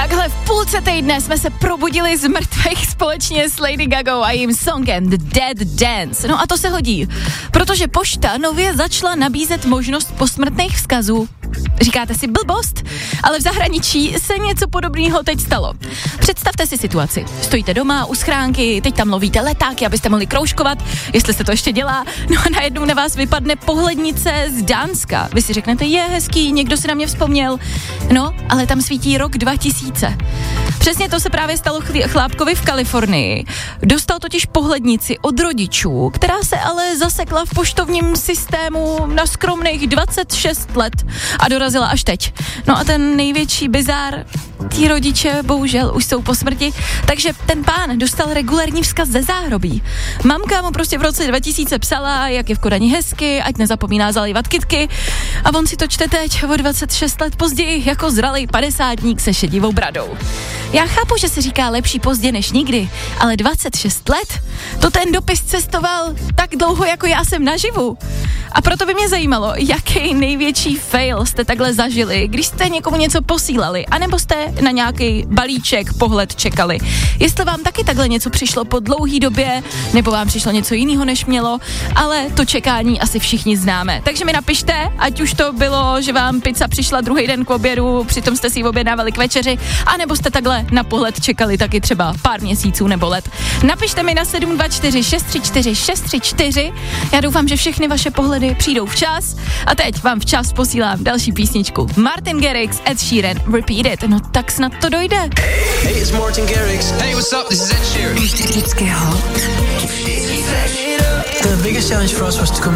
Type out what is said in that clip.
Takhle v půlce týdne jsme se probudili z mrtvých společně s Lady Gagou a jejím songem The Dead Dance. No a to se hodí, protože pošta nově začala nabízet možnost posmrtných vzkazů. Říkáte si blbost, ale v zahraničí se něco podobného teď stalo. Představte si situaci. Stojíte doma u schránky, teď tam lovíte letáky, abyste mohli kroužkovat, jestli se to ještě dělá. No a najednou na vás vypadne pohlednice z Dánska. Vy si řeknete, je hezký, někdo si na mě vzpomněl. No, ale tam svítí rok 2000. Přesně to se právě stalo chlápkovi v Kalifornii. Dostal totiž pohlednici od rodičů, která se ale zasekla v poštovním systému na skromných 26 let a dorazila až teď. No a ten největší bizár, tí rodiče bohužel už jsou po smrti, takže ten pán dostal regulární vzkaz ze záhrobí. Mamka mu prostě v roce 2000 psala, jak je v Kodani hezky, ať nezapomíná zalivat kytky, a on si to čte teď o 26 let později jako zralej padesátník se šedivou bradou. Já chápu, že se říká lepší pozdě než nikdy, ale 26 let? To ten dopis cestoval tak dlouho, jako já jsem naživu. A proto by mě zajímalo, jaký největší fail jste takhle zažili, když jste někomu něco posílali, anebo jste na nějaký balíček, pohled čekali. Jestli vám taky takhle něco přišlo po dlouhý době, nebo vám přišlo něco jiného, než mělo, ale to čekání asi všichni známe. Takže mi napište, ať už to bylo, že vám pizza přišla druhý den k obědu, přitom jste si ji objednávali k večeři, anebo jste takhle na pohled čekali taky třeba pár měsíců nebo let. Napište mi na 724 634 634. Já doufám, že všechny vaše pohledy přijdou včas. A teď vám včas posílám další písničku. Martin Garrix, Ed Sheeran, Repeat It. No tak snad to dojde. Hey, it's Martin Garrix. Hey, what's up? This is Ed Sheeran. Vždycky hot. The biggest challenge for us was to come